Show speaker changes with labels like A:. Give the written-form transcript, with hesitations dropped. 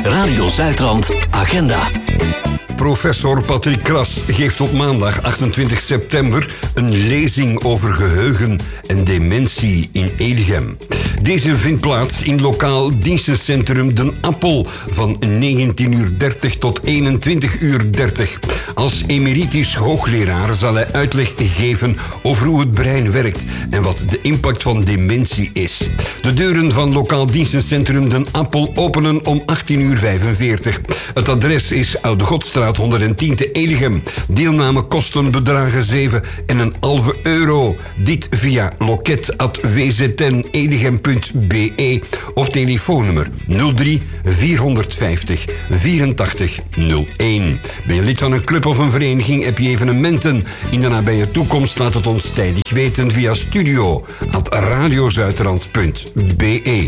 A: Radio Zuidrand Agenda.
B: Professor Patrick Kras geeft op maandag 28 september een lezing over geheugen en dementie in Edegem. Deze vindt plaats in lokaal dienstencentrum Den Appel van 19:30 tot 21:30. Als emeritus hoogleraar zal hij uitleg geven over hoe het brein werkt en wat de impact van dementie is. De deuren van lokaal dienstencentrum Den Appel openen om 18:45. Het adres is Oude Godstraat 110 te Edegem. Deelnamekosten bedragen €7,5. Dit via loket@wzn-edegem.be of telefoonnummer 03 450 84 01. Ben je lid van een club of een vereniging? Heb je evenementen in de nabije toekomst? Laat het ons tijdig weten via studio@radiozuidrand.be.